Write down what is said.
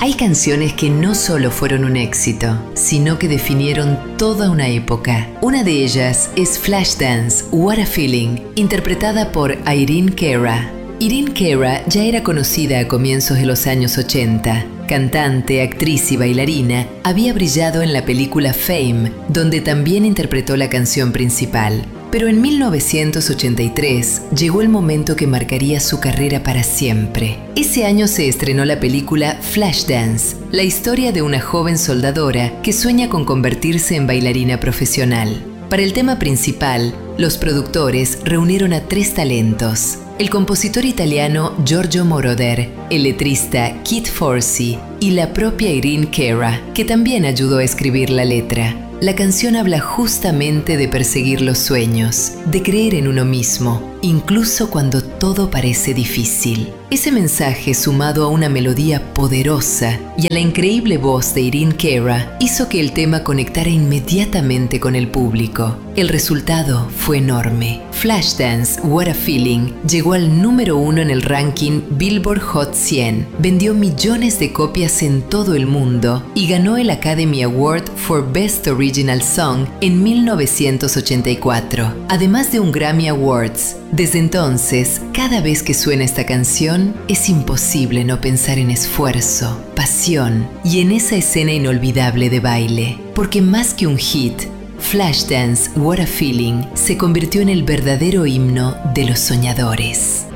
Hay canciones que no solo fueron un éxito, sino que definieron toda una época. Una de ellas es Flashdance, What a Feeling, interpretada por Irene Cara. Irene Cara ya era conocida a comienzos de los años 80. Cantante, actriz y bailarina, había brillado en la película Fame, donde también interpretó la canción principal. Pero en 1983 llegó el momento que marcaría su carrera para siempre. Ese año se estrenó la película Flashdance, la historia de una joven soldadora que sueña con convertirse en bailarina profesional. Para el tema principal, los productores reunieron a 3 talentos: el compositor italiano Giorgio Moroder, el letrista Kid Forsey y la propia Irene Cara, que también ayudó a escribir la letra. La canción habla justamente de perseguir los sueños, de creer en uno mismo, incluso cuando todo parece difícil. Ese mensaje, sumado a una melodía poderosa y a la increíble voz de Irene Cara, hizo que el tema conectara inmediatamente con el público. El resultado fue enorme. Flashdance, What a Feeling, llegó al número 1 en el ranking Billboard Hot 100, vendió millones de copias en todo el mundo y ganó el Academy Award for Best Original Song en 1984, además de un Grammy Awards. Desde entonces, cada vez que suena esta canción, es imposible no pensar en esfuerzo, pasión y en esa escena inolvidable de baile, porque más que un hit, Flashdance, What a Feeling se convirtió en el verdadero himno de los soñadores.